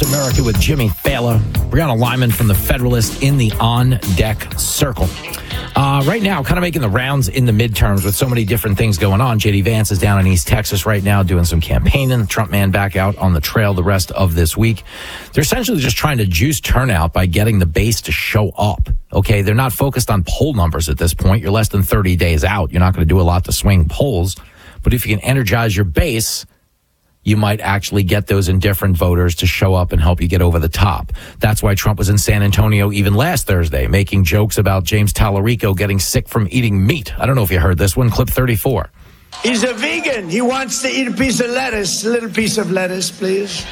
America with Jimmy Thaler. Brianna Lyman from The Federalist in the on-deck circle. Right now, kind of making the rounds in the midterms with so many different things going on. J.D. Vance is down in East Texas right now doing some campaigning. The Trump man back out on the trail the rest of this week. They're essentially just trying to juice turnout by getting the base to show up. Okay, they're not focused on poll numbers at this point. You're less than 30 days out. You're not going to do a lot to swing polls. But if you can energize your base, you might actually get those indifferent voters to show up and help you get over the top. That's why Trump was in San Antonio even last Thursday, making jokes about James Tallarico getting sick from eating meat. I don't know if you heard this one, clip 34. He's a vegan. He wants to eat a piece of lettuce, a little piece of lettuce, please.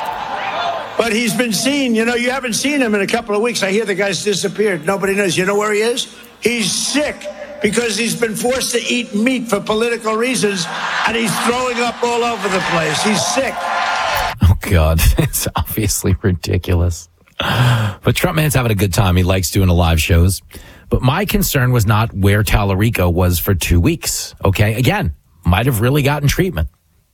But he's been seen, you haven't seen him in a couple of weeks. I hear the guy's disappeared. Nobody knows. You know where he is? He's sick because he's been forced to eat meat for political reasons, and he's throwing up all over the place. He's sick. Oh, God. It's obviously ridiculous. But Trump man's having a good time. He likes doing the live shows. But my concern was not where Tallarico was for 2 weeks. Okay? Again, might have really gotten treatment.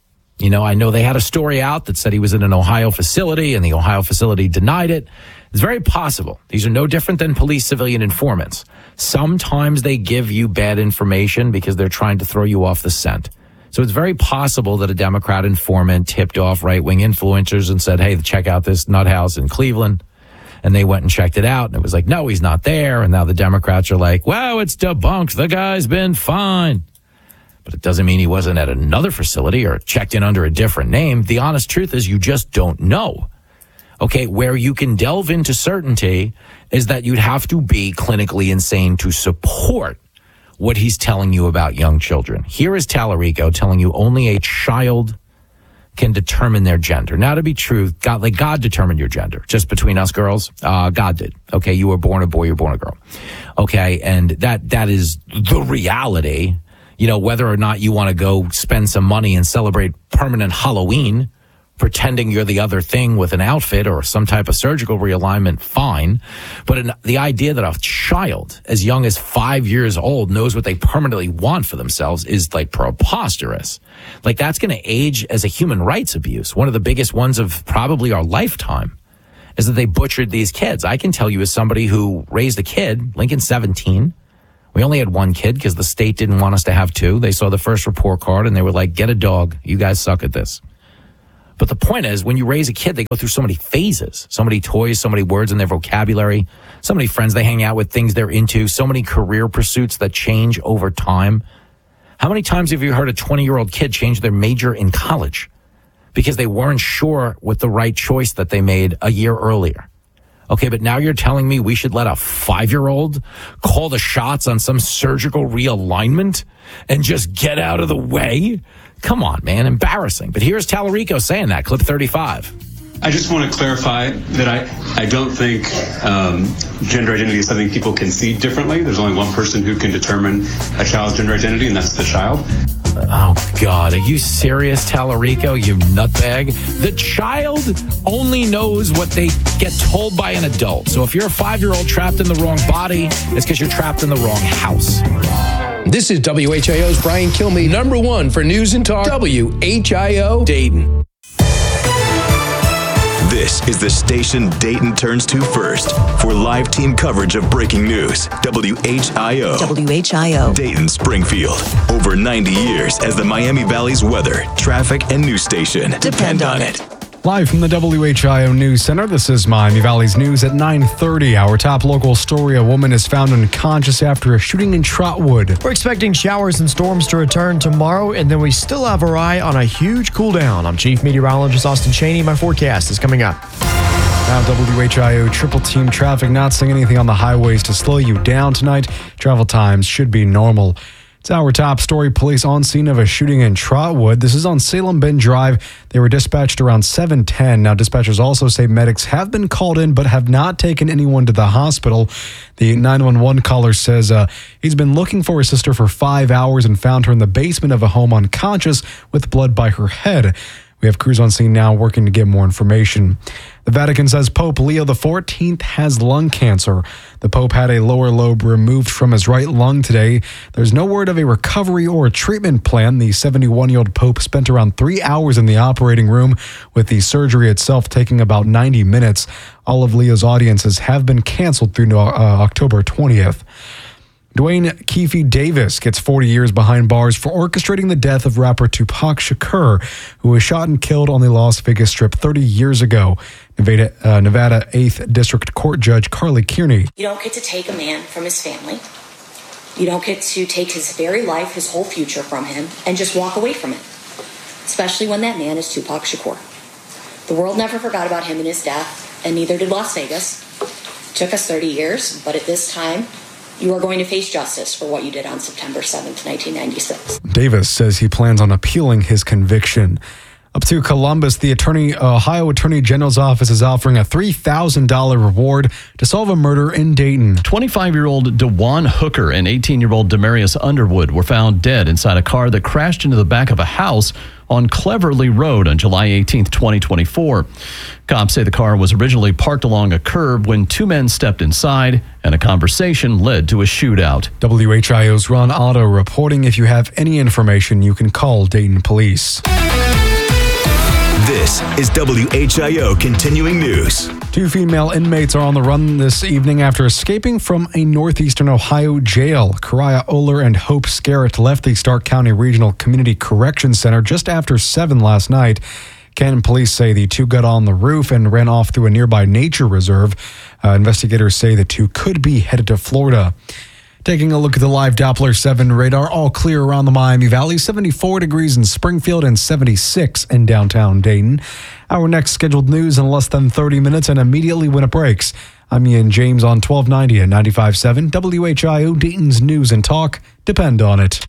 I know they had a story out that said he was in an Ohio facility, and the Ohio facility denied it. It's very possible. These are no different than police civilian informants. Sometimes they give you bad information because they're trying to throw you off the scent. So it's very possible that a Democrat informant tipped off right-wing influencers and said, hey, check out this nut house in Cleveland. And they went and checked it out, and it was like, no, he's not there. And now the Democrats are like, wow, it's debunked. The guy's been fine. But it doesn't mean he wasn't at another facility or checked in under a different name. The honest truth is you just don't know. Okay, where you can delve into certainty is that you'd have to be clinically insane to support what he's telling you about young children. Here is Tallarico telling you only a child can determine their gender. Now, to be true, God determined your gender. Just between us girls, God did. Okay, you were born a boy, you're born a girl. Okay, and that is the reality. Whether or not you want to go spend some money and celebrate permanent Halloween, pretending you're the other thing with an outfit or some type of surgical realignment, fine. But the idea that a child as young as 5 years old knows what they permanently want for themselves is like preposterous. Like that's going to age as a human rights abuse. One of the biggest ones of probably our lifetime is that they butchered these kids. I can tell you as somebody who raised a kid, Lincoln's 17. We only had one kid because the state didn't want us to have two. They saw the first report card and they were like, get a dog. You guys suck at this. But the point is, when you raise a kid, they go through so many phases, so many toys, so many words in their vocabulary, so many friends they hang out with, things they're into, so many career pursuits that change over time. How many times have you heard a 20-year-old kid change their major in college because they weren't sure with the right choice that they made a year earlier? Okay, but now you're telling me we should let a 5-year-old call the shots on some surgical realignment and just get out of the way? Come on, man, embarrassing. But here's Tallarico saying that, clip 35. I just want to clarify that I don't think gender identity is something people can see differently. There's only one person who can determine a child's gender identity, and that's the child. Oh, God, are you serious, Tallarico, you nutbag? The child only knows what they get told by an adult. So if you're a 5-year-old trapped in the wrong body, it's because you're trapped in the wrong house. This is WHIO's Brian Kilmeade, #1 for News and Talk, WHIO Dayton. This is the station Dayton turns to first for live team coverage of breaking news. WHIO. WHIO. Dayton, Springfield. Over 90 years as the Miami Valley's weather, traffic, and news station. Depend on it. Live from the WHIO News Center, this is Miami Valley's news at 9:30. Our top local story, a woman is found unconscious after a shooting in Trotwood. We're expecting showers and storms to return tomorrow, and then we still have our eye on a huge cool down. I'm Chief Meteorologist Austin Cheney. My forecast is coming up. Now WHIO triple team traffic, not seeing anything on the highways to slow you down tonight. Travel times should be normal. It's our top story. Police on scene of a shooting in Trotwood. This is on Salem Bend Drive. They were dispatched around 7:10. Now, dispatchers also say medics have been called in but have not taken anyone to the hospital. The 911 caller says he's been looking for his sister for 5 hours and found her in the basement of a home unconscious with blood by her head. We have crews on scene now working to get more information. The Vatican says Pope Leo XIV has lung cancer. The Pope had a lower lobe removed from his right lung today. There's no word of a recovery or a treatment plan. The 71-year-old Pope spent around 3 hours in the operating room, with the surgery itself taking about 90 minutes. All of Leo's audiences have been canceled through October 20th. Dwayne Keefe Davis gets 40 years behind bars for orchestrating the death of rapper Tupac Shakur, who was shot and killed on the Las Vegas Strip 30 years ago. Nevada 8th District Court Judge Carly Kearney. You don't get to take a man from his family. You don't get to take his very life, his whole future from him, and just walk away from it, especially when that man is Tupac Shakur. The world never forgot about him and his death, and neither did Las Vegas. It took us 30 years, but at this time, you are going to face justice for what you did on September 7th, 1996. Davis says he plans on appealing his conviction. Up to Columbus, the Ohio Attorney General's office is offering a $3,000 reward to solve a murder in Dayton. 25-year-old DeJuan Hooker and 18-year-old Demarius Underwood were found dead inside a car that crashed into the back of a house on Cleverly Road on July 18, 2024. Cops say the car was originally parked along a curb when two men stepped inside and a conversation led to a shootout. WHIO's Ron Otto reporting. If you have any information, you can call Dayton Police. This is WHIO Continuing News. 2 female inmates are on the run this evening after escaping from a northeastern Ohio jail. Kariah Oler and Hope Scarrett left the Stark County Regional Community Correction Center just after 7 last night. Canton police say the two got on the roof and ran off through a nearby nature reserve. Investigators say the two could be headed to Florida. Taking a look at the live Doppler 7 radar, all clear around the Miami Valley, 74 degrees in Springfield and 76 in downtown Dayton. Our next scheduled news in less than 30 minutes and immediately when it breaks. I'm Ian James on 1290 and 95.7 WHIO, Dayton's News and Talk. Depend on it.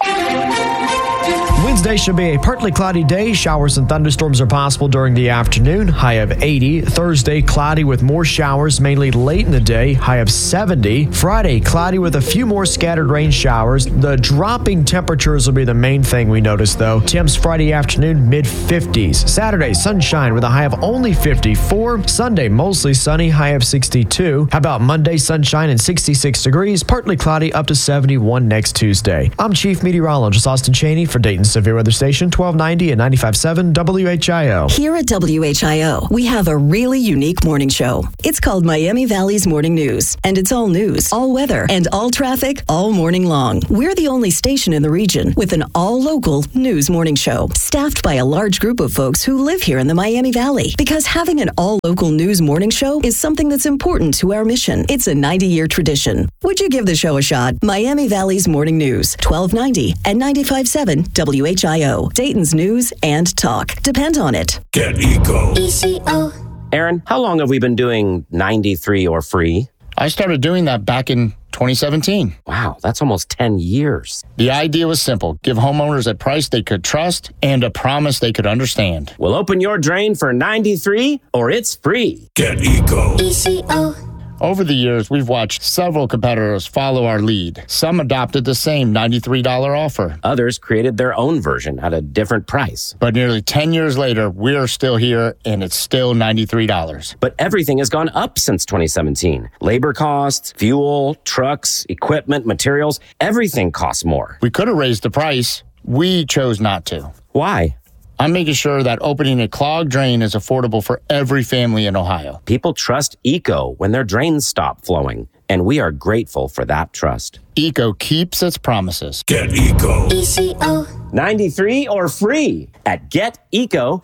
Wednesday should be a partly cloudy day. Showers and thunderstorms are possible during the afternoon. High of 80. Thursday, cloudy with more showers, mainly late in the day. High of 70. Friday, cloudy with a few more scattered rain showers. The dropping temperatures will be the main thing we notice, though. Temps Friday afternoon, mid-50s. Saturday, sunshine with a high of only 54. Sunday, mostly sunny, high of 62. How about Monday, sunshine and 66 degrees. Partly cloudy, up to 71 next Tuesday. I'm Chief Meteorologist Austin Cheney for Dayton's Severe Weather Station, 1290 and 95.7 WHIO. Here at WHIO, we have a really unique morning show. It's called Miami Valley's Morning News, and it's all news, all weather, and all traffic all morning long. We're the only station in the region with an all-local news morning show, staffed by a large group of folks who live here in the Miami Valley. Because having an all-local news morning show is something that's important to our mission. It's a 90-year tradition. Would you give the show a shot? Miami Valley's Morning News, 1290 and 95.7 WHIO, Dayton's News and Talk. Depend on it. Get Eco. ECO. Aaron, how long have we been doing 93 or free? I started doing that back in 2017. Wow, that's almost 10 years. The idea was simple. Give homeowners a price they could trust and a promise they could understand. Well, open your drain for 93 or it's free. Get Eco. ECO. Over the years, we've watched several competitors follow our lead. Some adopted the same $93 offer. Others created their own version at a different price. But nearly 10 years later, we're still here, and it's still $93. But everything has gone up since 2017. Labor costs, fuel, trucks, equipment, materials, everything costs more. We could have raised the price. We chose not to. Why? I'm making sure that opening a clogged drain is affordable for every family in Ohio. People trust ECO when their drains stop flowing, and we are grateful for that trust. ECO keeps its promises. Get Eco. ECO. 93 or free at GetEco.com.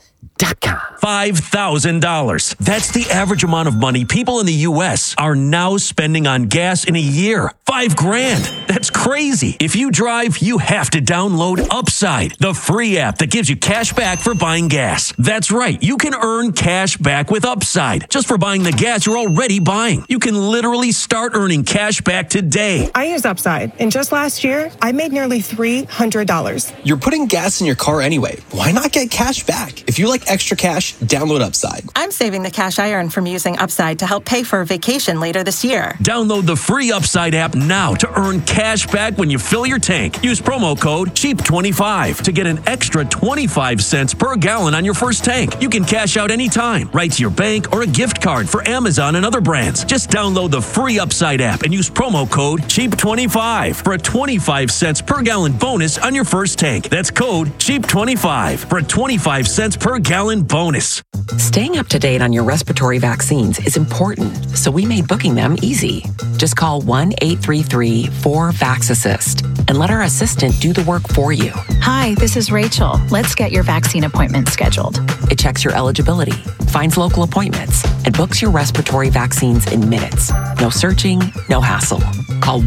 $5,000. That's the average amount of money people in the U.S. are now spending on gas in a year. $5,000. That's crazy. If you drive, you have to download Upside, the free app that gives you cash back for buying gas. That's right. You can earn cash back with Upside just for buying the gas you're already buying. You can literally start earning cash back today. I use Upside, and just last year, I made nearly $300. You're putting gas in your car anyway. Why not get cash back? If you like extra cash, download Upside. I'm saving the cash I earn from using Upside to help pay for a vacation later this year. Download the free Upside app now to earn cash back when you fill your tank. Use promo code CHEAP25 to get an extra 25 cents per gallon on your first tank. You can cash out anytime, right to your bank or a gift card for Amazon and other brands. Just download the free Upside app and use promo code CHEAP25 for a 25 cents per gallon bonus on your first tank. That's code CHEAP25 for a 25 cents per gallon bonus. Staying up to date on your respiratory vaccines is important, so we made booking them easy. Just call 1-833-4-VAX-ASSIST and let our assistant do the work for you. Hi, this is Rachel. Let's get your vaccine appointment scheduled. It checks your eligibility, finds local appointments, and books your respiratory vaccines in minutes. No searching, no hassle. Call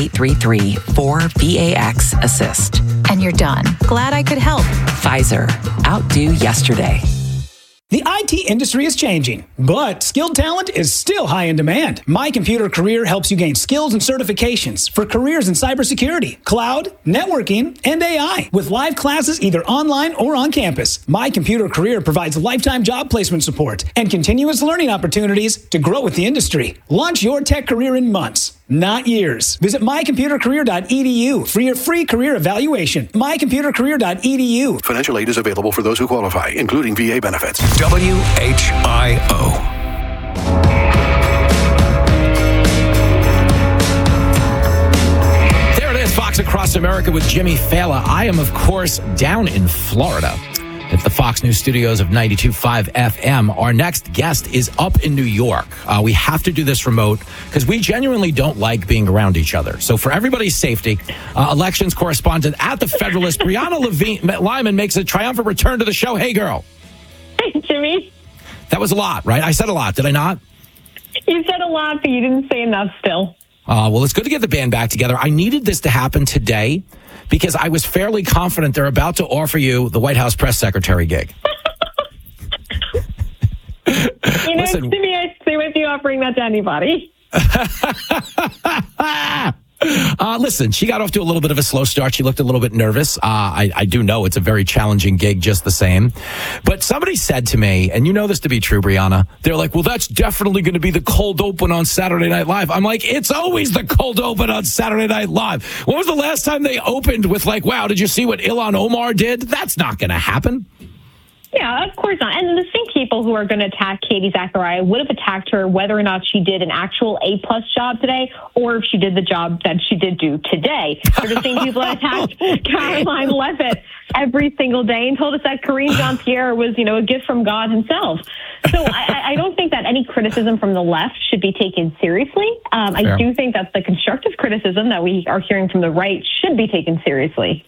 1-833-4-VAX-ASSIST. And you're done. Glad I could help. Pfizer. Outdo yesterday. The IT industry is changing, but skilled talent is still high in demand. My Computer Career helps you gain skills and certifications for careers in cybersecurity, cloud, networking, and AI with live classes either online or on campus. My Computer Career provides lifetime job placement support and continuous learning opportunities to grow with the industry. Launch your tech career in months, not years. Visit mycomputercareer.edu for your free career evaluation. Mycomputercareer.edu. Financial aid is available for those who qualify, including VA benefits. WHIO. There it is, Fox Across America with Jimmy Fallon. I am, of course, down in Florida at the Fox News studios of 92.5 FM. Our next guest is up in New York. We have to do this remote because we genuinely don't like being around each other. So for everybody's safety, elections correspondent at the Federalist, Brianna Lyman, makes a triumphant return to the show. Hey, girl. Hey, Jimmy. That was a lot, right? I said a lot, did I not? You said a lot, but you didn't say enough still. Well, it's good to get the band back together. I needed this to happen today because I was fairly confident they're about to offer you the White House press secretary gig. Listen, Jimmy, I stay with you offering that to anybody. Listen, she got off to a little bit of a slow start. She looked a little bit nervous. I do know it's a very challenging gig just the same. But somebody said to me, and you know this to be true, Brianna, they're like, well, that's definitely going to be the cold open on Saturday Night Live. I'm like, it's always the cold open on Saturday Night Live. When was the last time they opened with like, wow, did you see what Ilhan Omar did? That's not going to happen. Yeah, of course not. And the same people who are going to attack Katie Zachariah would have attacked her whether or not she did an actual A-plus job today or if she did the job that she did do today. They're the same people that attacked Caroline Leavitt every single day and told us that Karine Jean-Pierre was, a gift from God himself. So I don't think that any criticism from the left should be taken seriously. I do think that the constructive criticism that we are hearing from the right should be taken seriously.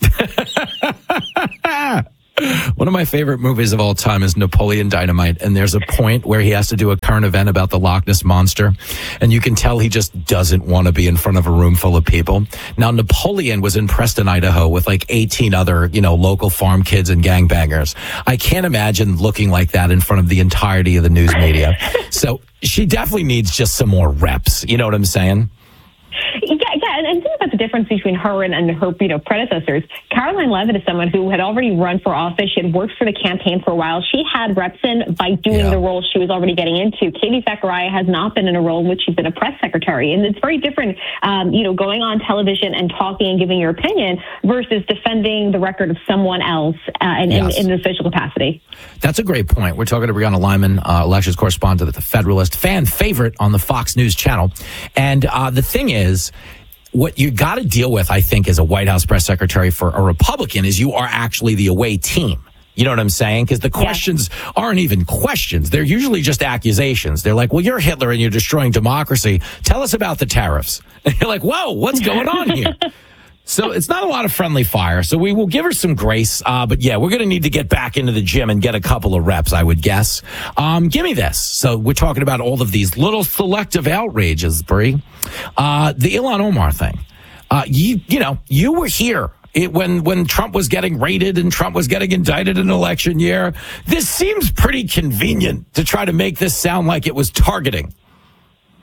One of my favorite movies of all time is Napoleon Dynamite, and there's a point where he has to do a current event about the Loch Ness Monster, and you can tell he just doesn't want to be in front of a room full of people. Now, Napoleon was in Preston, Idaho with like 18 other, local farm kids and gangbangers. I can't imagine looking like that in front of the entirety of the news media. So she definitely needs just some more reps. You know what I'm saying? Yeah, and think about the difference between her and her, predecessors. Caroline Leavitt is someone who had already run for office. She had worked for the campaign for a while. She had reps in by doing the role she was already getting into. Katie Zachariah has not been in a role in which she's been a press secretary. And it's very different, going on television and talking and giving your opinion versus defending the record of someone else in an official capacity. That's a great point. We're talking to Brianna Lyman, elections correspondent at the Federalist, fan favorite on the Fox News channel. And the thing is, what you got to deal with, I think, as a White House press secretary for a Republican is you are actually the away team. You know what I'm saying? Because the questions aren't even questions. They're usually just accusations. They're like, well, you're Hitler and you're destroying democracy. Tell us about the tariffs. And you're like, whoa, what's going on here? So it's not a lot of friendly fire. So we will give her some grace. But yeah, we're going to need to get back into the gym and get a couple of reps, I would guess. Give me this. So we're talking about all of these little selective outrages, Brie. The Ilhan Omar thing. You were here when Trump was getting raided and Trump was getting indicted in an election year. This seems pretty convenient to try to make this sound like it was targeting.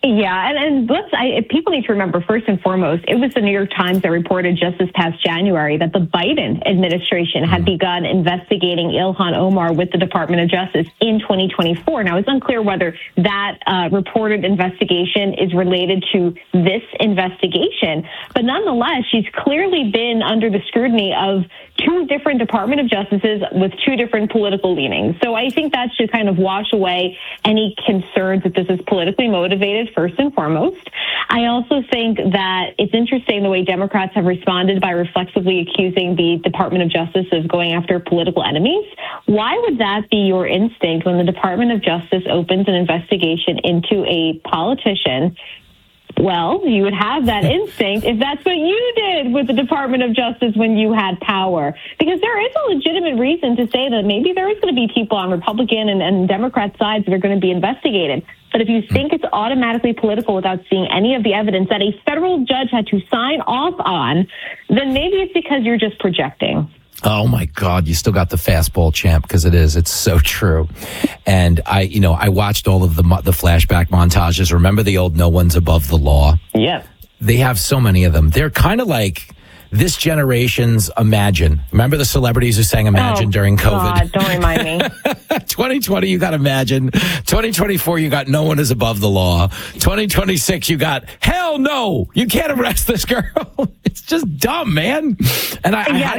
Yeah, and people need to remember, first and foremost, it was the New York Times that reported just this past January that the Biden administration had begun investigating Ilhan Omar with the Department of Justice in 2024. Now, it's unclear whether that reported investigation is related to this investigation, but nonetheless, she's clearly been under the scrutiny of two different Department of Justices with two different political leanings. So I think that should kind of wash away any concerns that this is politically motivated, first and foremost. I also think that it's interesting the way Democrats have responded by reflexively accusing the Department of Justice of going after political enemies. Why would that be your instinct when the Department of Justice opens an investigation into a politician? Well, you would have that instinct if that's what you did with the Department of Justice when you had power. Because there is a legitimate reason to say that maybe there is going to be people on Republican and Democrat sides that are going to be investigated. But if you think it's automatically political without seeing any of the evidence that a federal judge had to sign off on, then maybe it's because you're just projecting. Oh my God, you still got the fastball, champ, because it's so true. And I watched all of the flashback montages. Remember the old No One's Above the Law? Yeah. They have so many of them. They're kind of like this generation's Imagine. Remember the celebrities who sang Imagine during COVID? God, don't remind me. 2020, you got Imagine. 2024, you got No One Is Above the Law. 2026, you got Hell No, you can't arrest this girl. It's just dumb, man. And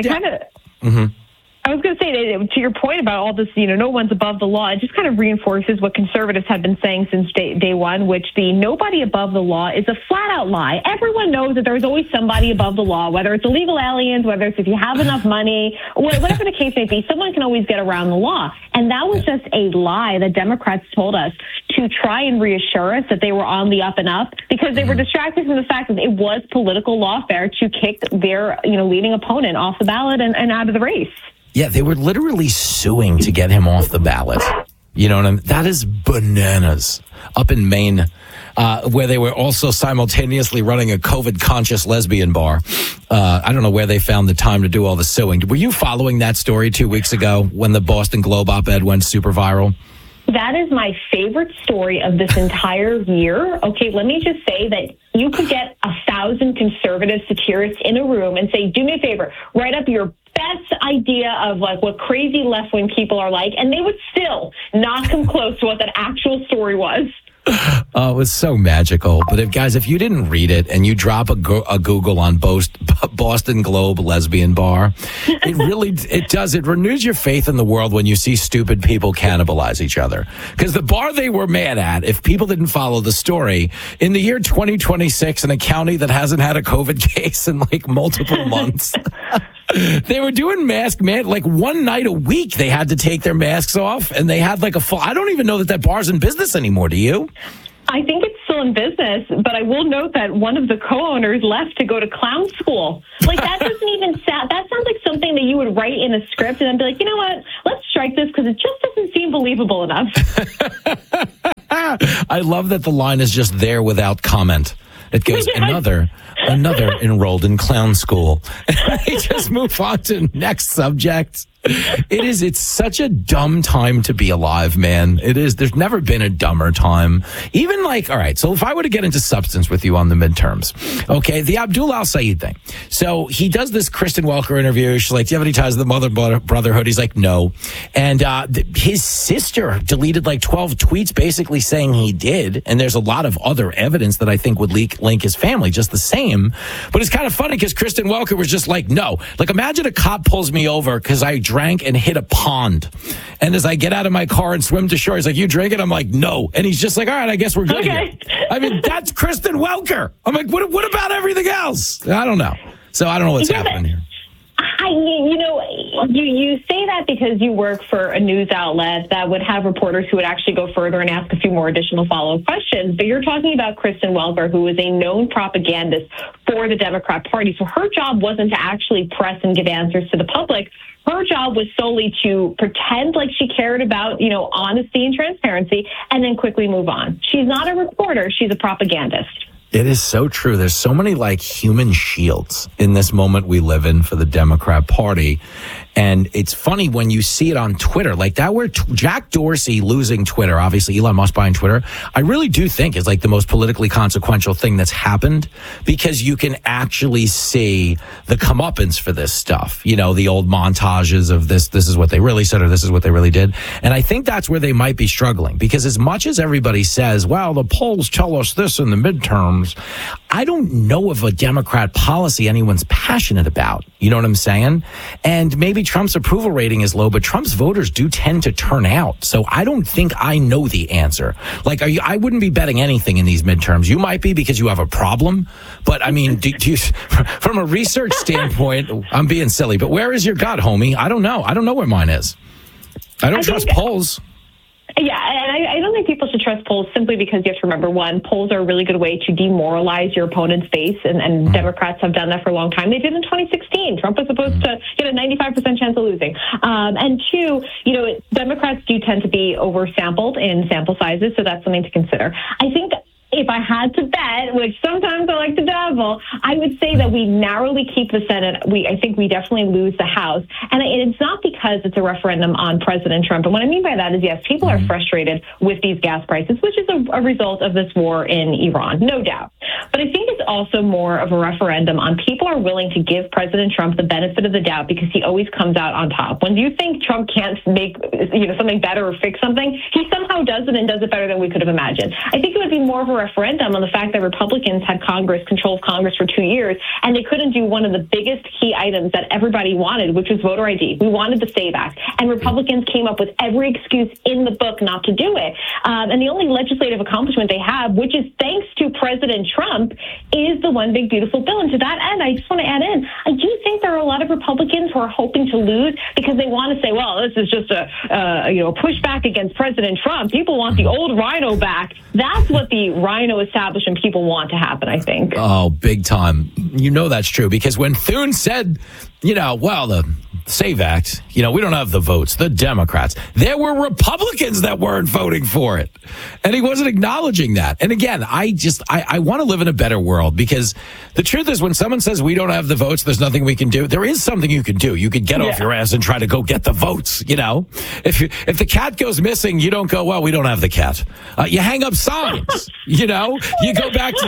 I was going to say, to your point about all this, no one's above the law, it just kind of reinforces what conservatives have been saying since day one, which the nobody above the law is a flat-out lie. Everyone knows that there's always somebody above the law, whether it's illegal aliens, whether it's if you have enough money, whatever the case may be, someone can always get around the law. And that was just a lie that Democrats told us to try and reassure us that they were on the up and up, because they were distracted from the fact that it was political lawfare to kick their leading opponent off the ballot and out of the race. Yeah, they were literally suing to get him off the ballot. You know what I mean? That is bananas. Up in Maine, where they were also simultaneously running a COVID-conscious lesbian bar. I don't know where they found the time to do all the suing. Were you following that story 2 weeks ago when the Boston Globe op-ed went super viral? That is my favorite story of this entire year. Okay, let me just say that you could get 1,000 conservative satirists in a room and say, do me a favor, write up your best idea of what crazy left-wing people are like, and they would still not come close to what that actual story was. Oh, it was so magical. But if you didn't read it and you drop a Google on Boston Globe lesbian bar, it does. It renews your faith in the world when you see stupid people cannibalize each other. Because the bar they were mad at, if people didn't follow the story, in the year 2026, in a county that hasn't had a COVID case in multiple months, they were doing mask man one night a week. They had to take their masks off, and they had a full. I don't even know that bar's in business anymore. Do you? I think it's still in business, but I will note that one of the co-owners left to go to clown school. That doesn't even sound. That sounds like something that you would write in a script and then be like, you know what? Let's strike this because it just doesn't seem believable enough. I love that the line is just there without comment. It goes, another enrolled in clown school. They just move on to next subject. It's such a dumb time to be alive, man. It is. There's never been a dumber time. Even all right, so if I were to get into substance with you on the midterms, okay, the Abdul Al-Sayed thing. So he does this Kristen Welker interview. She's like, do you have any ties to the Mother Brotherhood? He's like, no. And his sister deleted 12 tweets basically saying he did. And there's a lot of other evidence that I think would link his family just the same. But it's kind of funny because Kristen Welker was just like, no. Imagine a cop pulls me over because I drank and hit a pond. And as I get out of my car and swim to shore, he's like, you drink it? I'm like, no. And he's just like, all right, I guess we're good here. I mean, that's Kristen Welker. I'm like, what about everything else? I don't know. So I don't know what's happening here. You say that because you work for a news outlet that would have reporters who would actually go further and ask a few more additional follow-up questions. But you're talking about Kristen Welker, who is a known propagandist for the Democrat Party. So her job wasn't to actually press and give answers to the public. Her job was solely to pretend like she cared about, honesty and transparency and then quickly move on. She's not a reporter. She's a propagandist. It is so true. There's so many human shields in this moment we live in for the Democrat Party. And it's funny when you see it on Twitter, like that where Jack Dorsey losing Twitter, obviously Elon Musk buying Twitter, I really do think is like the most politically consequential thing that's happened, because you can actually see the comeuppance for this stuff. You know, the old montages of this is what they really said, or this is what they really did. And I think that's where they might be struggling, because as much as everybody says, well, the polls tell us this in the midterms, I don't know of a Democrat policy anyone's passionate about. You know what I'm saying? And maybe Trump's approval rating is low, but Trump's voters do tend to turn out. So I don't think I know the answer. Like, I wouldn't be betting anything in these midterms. You might be, because you have a problem. But I mean, do you, from a research standpoint, I'm being silly, but where is your gut, homie? I don't know. I don't know where mine is. I don't trust polls. Yeah, and I don't think people should trust polls simply because you have to remember, one, polls are a really good way to demoralize your opponent's base, and Democrats have done that for a long time. They did in 2016. Trump was supposed to get a 95% chance of losing. And two, Democrats do tend to be oversampled in sample sizes, so that's something to consider. I think if I had to bet, which sometimes I like to dabble, I would say that we narrowly keep the Senate. I think we definitely lose the House. And it's not because it's a referendum on President Trump. And what I mean by that is, yes, people are frustrated with these gas prices, which is a result of this war in Iran, no doubt. But I think it's also more of a referendum on people are willing to give President Trump the benefit of the doubt, because he always comes out on top. When you think Trump can't make something better or fix something, he somehow does it, and does it better than we could have imagined. I think it would be more of a referendum on the fact that Republicans had control of Congress for 2 years, and they couldn't do one of the biggest key items that everybody wanted, which was voter ID. We wanted the SAVE Act, and Republicans came up with every excuse in the book not to do it. And the only legislative accomplishment they have, which is thanks to President Trump, is the one big beautiful bill. And to that end, I just want to add in, I do think there are a lot of Republicans who are hoping to lose because they want to say, well, this is just a pushback against President Trump. People want the old rhino back. That's what the rhino establishment people want to happen, I think. Oh, big time. You know that's true, because when Thune said, the SAVE Act, we don't have the votes, the Democrats, there were Republicans that weren't voting for it. And he wasn't acknowledging that. And again, I want to live in a better world, because the truth is, when someone says we don't have the votes, there's nothing we can do. There is something you can do. You could get off your ass and try to go get the votes. If the cat goes missing, you don't go, well, we don't have the cat. You hang up signs. You go back to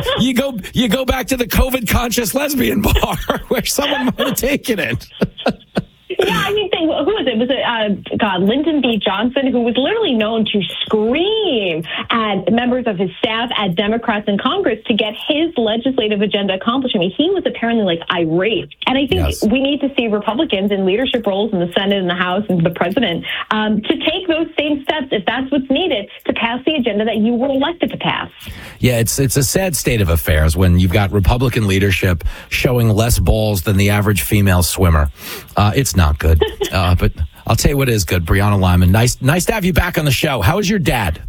the COVID conscious lesbian bar where someone might have taken it. Yeah, I mean, who was it? Was it Lyndon B. Johnson, who was literally known to scream at members of his staff, at Democrats in Congress, to get his legislative agenda accomplished? I mean, he was apparently irate. And I think we need to see Republicans in leadership roles in the Senate and the House and the president to take those same steps, if that's what's needed, to pass the agenda that you were elected to pass. Yeah, it's a sad state of affairs when you've got Republican leadership showing less balls than the average female swimmer. It's not good. But I'll tell you what is good, Brianna Lyman. Nice to have you back on the show. How is your dad?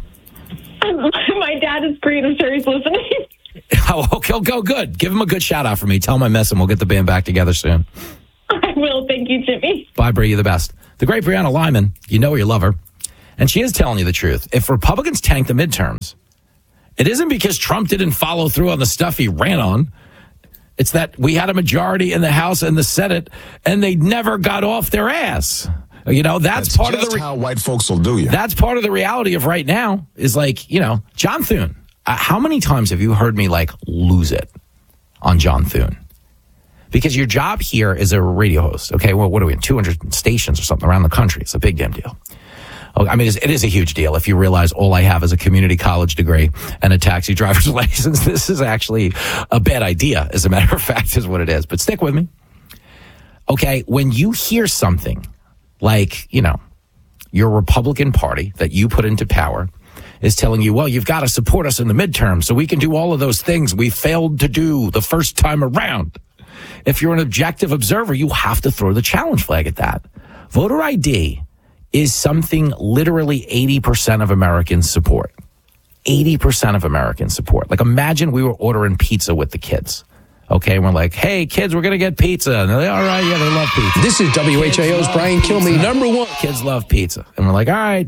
My dad is great. I'm sure he's listening. Oh, okay, go good. Give him a good shout out for me. Tell him I miss him. We'll get the band back together soon. I will. Thank you, Jimmy. Bye, Bri. You're the best. The great Brianna Lyman. You know you love her. And she is telling you the truth. If Republicans tank the midterms, it isn't because Trump didn't follow through on the stuff he ran on. It's that we had a majority in the House and the Senate, and they never got off their ass. That's part of how white folks will do you. That's part of the reality of right now is John Thune. How many times have you heard me lose it on John Thune? Because your job here is a radio host. Okay, well, what are we in 200 stations or something around the country? It's a big damn deal. I mean, it is a huge deal if you realize all I have is a community college degree and a taxi driver's license. This is actually a bad idea, as a matter of fact, is what it is. But stick with me. Okay, when you hear something your Republican Party that you put into power is telling you, well, you've got to support us in the midterm so we can do all of those things we failed to do the first time around. If you're an objective observer, you have to throw the challenge flag at that. Voter ID is something literally 80% of Americans support. 80% of Americans support. Imagine we were ordering pizza with the kids. Okay, and we're like, hey, kids, we're going to get pizza. And they're like, all right, yeah, they love pizza. This is WHIO's Brian Kilmeade, number one. Kids love pizza. And we're like, all right,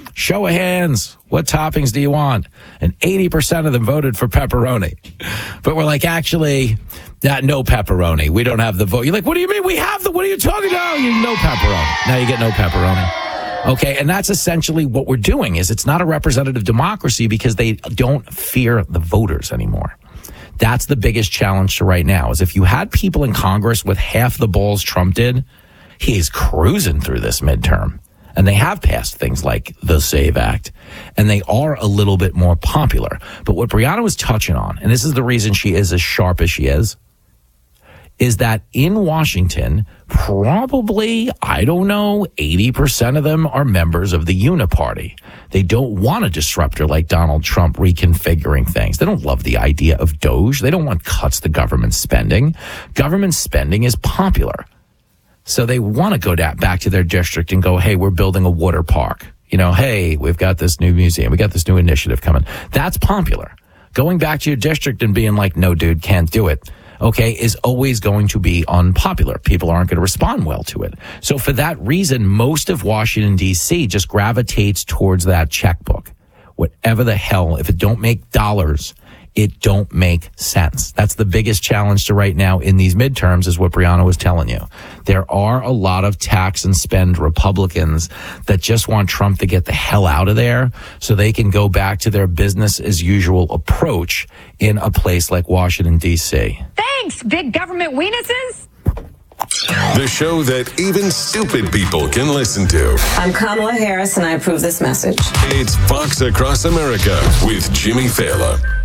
Show of hands. What toppings do you want? And 80% of them voted for pepperoni. But we're like, actually, no pepperoni. We don't have the vote. You're like, what do you mean? We have what are you talking about? No pepperoni. Now you get no pepperoni. Okay, and that's essentially what we're doing is it's not a representative democracy because they don't fear the voters anymore. That's the biggest challenge to right now is if you had people in Congress with half the balls Trump did, he's cruising through this midterm. And they have passed things like the SAVE Act, and they are a little bit more popular. But what Brianna was touching on, and this is the reason she is as sharp as she is that in Washington, probably, 80% of them are members of the Uniparty. They don't want a disruptor like Donald Trump reconfiguring things. They don't love the idea of DOGE. They don't want cuts to government spending. Government spending is popular. So they want to go back to their district and go, hey, we're building a water park. Hey, we've got this new museum. We got this new initiative coming. That's popular. Going back to your district and being like, no, dude, can't do it. Okay, is always going to be unpopular. People aren't going to respond well to it. So for that reason, most of Washington, D.C. just gravitates towards that checkbook. Whatever the hell, if it don't make dollars, it don't make sense. That's the biggest challenge to right now in these midterms is what Brianna was telling you. There are a lot of tax and spend Republicans that just want Trump to get the hell out of there so they can go back to their business as usual approach in a place like Washington, D.C. Thanks, big government weenuses. The show that even stupid people can listen to. I'm Kamala Harris, and I approve this message. It's Fox Across America with Jimmy Fallon.